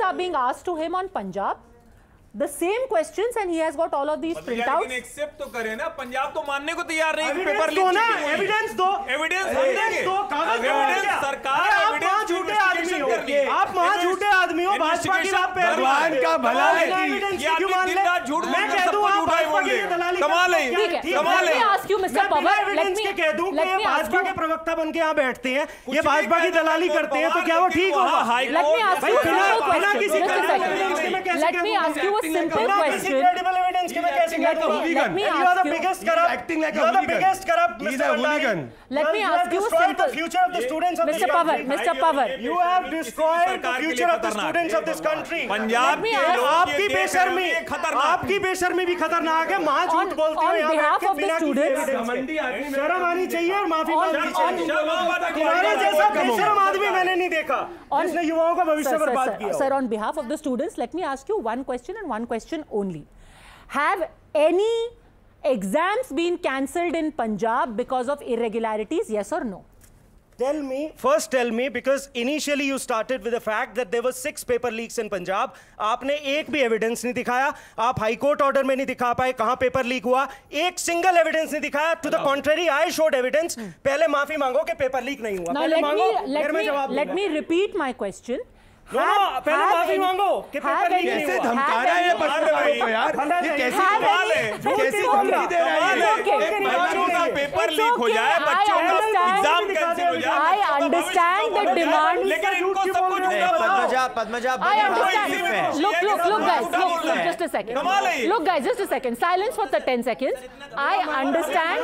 are being asked to him on Punjab. The same questions and he has got all of these printouts. Accept तो करे ना, पंजाब तो मानने को तैयार नहीं। पेपर लीक ना, एविडेंस दो, एविडेंस दो, कागज सरकार आप झूठे आदमी हो, आप वहाँ झूठे आदमी हो, भाजपा की आप भगवान का भला है क्यों मान ले? मैं कह दूँ आप भाजपा की दलाली कमाल है, कमाल है। Ask you, Mr. Pawar, evidence के कह दूँ कि भाजपा के प्रवक्ता बन के यहाँ बैठते हैं, ये भाजपा की दलाली करते हैं, तो क्या वो ठीक होगा? Let me ask you a simple question. Let me ask you a simple question. Credible evidence के मैं कैसे कह दूँ? Let me You are the ask you. biggest corrupt. Acting like a You are the hooligan. biggest corrupt, He is Mr. a hooligan. Let me ask you a destroyed simple. the future of the students of this Mr. Pawar, country. Mr. Pawar. You have destroyed the future of the students of this country. Punjab के लोग आपकी बेशर्मी, आपकी बेशर्मी भी खतरनाक है। माँ झूठ बोलती हो यहाँ behalf बैठ of के the बिना students. किसी evidence के। शर्म आनी चाहिए और माफी मांगनी चाहिए। तुम्हारे जैसा बेशर्म आदमी मैंने नहीं देखा जिसने युवाओं का भविष्य बर्बाद किया। Sir, on behalf of the students, let me ask you one question and one question only. Have any exams been cancelled in Punjab because of irregularities? Yes or no? First tell me, because initially you started with the fact that there were 6 paper leaks in Punjab. आपने एक भी evidence नहीं दिखाया, आप high court order में नहीं दिखा पाए कहां पेपर लीक हुआ, एक सिंगल एविडेंस नहीं दिखाया। To the contrary I showed evidence. पहले माफी मांगो कि पेपर लीक नहीं हुआ। Now let me repeat my question. पहले माफी मांगो कि पेपर लीक नहीं कैसे हुआ। धमका रहा है ये बच्चों को यार? ये कैसी सवाल है? कैसी धमकी दे रहा है? बच्चों का पेपर लीक हो जाए, बच्चों का एग्जाम कैंसिल हो जाए। I understand the demand. लेकिन इनको सब कुछ Padmaja I understand. Look, guys. Look, just a second. Look, guys, just a second. Silence for 10 seconds. I understand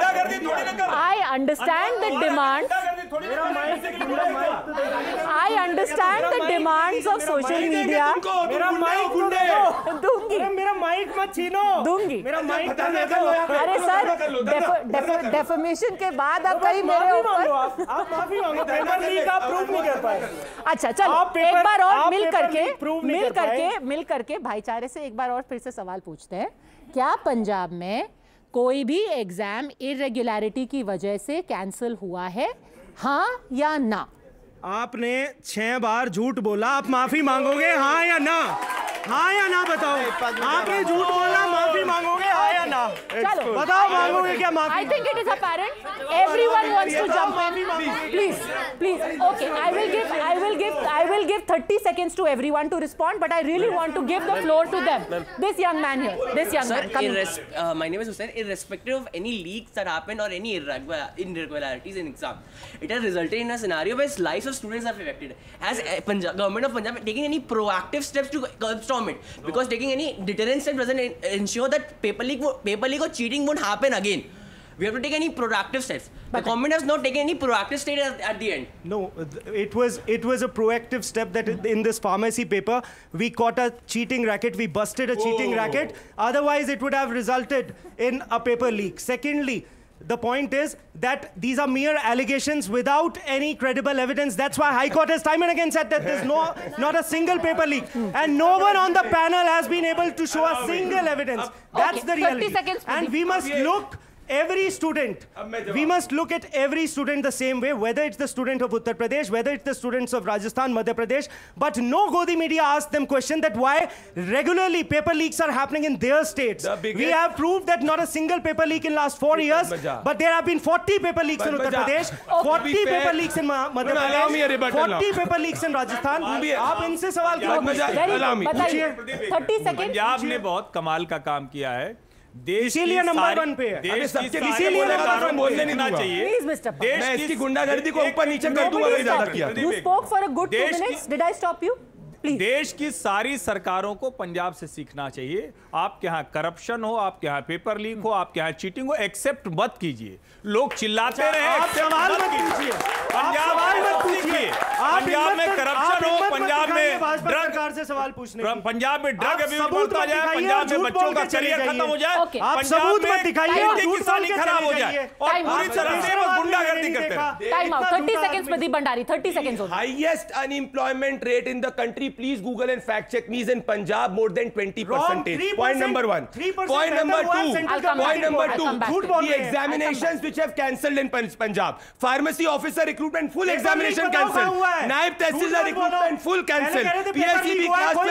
the demand. I understand the demands of social media. मेरा mic दूंगी। मेरा mic मत छीनो। दूंगी। मेरा माइक अरे सर, डेफमेशन के बाद अब कहीं मेरे ऊपर आप माफी मांगो। पेपर लीक आप प्रूव नहीं कर पाए। अच्छा चलो एक बार और मिल करके भाईचारे से एक बार और फिर से सवाल पूछते हैं। क्या पंजाब में कोई भी एग्जाम इरेगुलरिटी की वजह से कैंसिल हुआ है, हाँ या ना? आपने 6 बार झूठ बोला, आप माफी मांगोगे हाँ या ना? हाँ या ना बताओ। आपने झूठ बोला, माफी मांगोगे हाँ या ना? चलो बताओ मांगोगे क्या माफी? I think it is apparent. Everyone wants to jump in. Please. Okay, I will give 30 seconds to everyone to respond, but I really want to give the floor to them. This young man here. Sir, my name is Hussain. Irrespective of any leaks that happened or any irregularities in exam, it has resulted in a scenario where lives of students are affected. Has government of Punjab taken any proactive steps to storm it? Because taking any deterrent step doesn't ensure that paper leak or cheating won't happen again. We have to take any proactive steps. The government has not taken any proactive step at the end. No, it was a proactive step that in this pharmacy paper we caught a cheating racket, we busted a cheating racket. Otherwise, it would have resulted in a paper leak. Secondly, the point is that these are mere allegations without any credible evidence. That's why High Court has time and again said that there's not a single paper leak. And no one on the panel has been able to show a single evidence. That's the reality. 30 seconds, and we must look every student. We must look at every student the same way, whether it's the student of Uttar Pradesh, whether it's the students of Rajasthan, Madhya Pradesh. But no Godi media asked them question that why regularly paper leaks are happening in their states. We have proved that not a single paper leak in last 4 years, but there have been 40 paper leaks in Uttar Pradesh, 40 paper leaks in Madhya Pradesh, 40 paper leaks in Rajasthan. आप इनसे सवाल बताइए 30 second. Punjab ने बहुत कमाल का काम किया है। इसीलिए नंबर 1 पे है। इसीलिए नंबर 1 बोलने नहीं चाहिए। Please, Mr. Pawar. मैं इसकी गुंडागर्दी को ऊपर नीचे कर दूंगा अगर ज्यादा किया। You spoke for a good 2 minutes. Did I stop you? Please. देश की सारी सरकारों को पंजाब से सीखना चाहिए। आपके यहाँ करप्शन हो, आपके यहाँ पेपर लीक हो, आपके यहाँ चीटिंग हो, एक्सेप्ट मत कीजिए। लोग चिल्लाते रहे, सवाल मत पूछिए। पंजाब में करप्शन हो, पंजाब में सरकार से सवाल पूछने, पंजाब में ड्रग अब्यूज बढ़ता जाए, पंजाब में बच्चों का करियर खत्म हो जाए, सबूत मत दिखाइए, किसानी खराब हो जाए और पूरी तरह से वो गुंडागर्दी करते हैं। Time out 30 seconds Pradeep Bhandari 30 seconds only. Highest unemployment rate in the country. Please Google and fact check me. Is in Punjab more than 20%. Point number 1. Point number 2. The examinations which have cancelled in Punjab. Pharmacy officer recruitment full examination cancelled. Naib Tehsildar recruitment full cancelled. PSCB class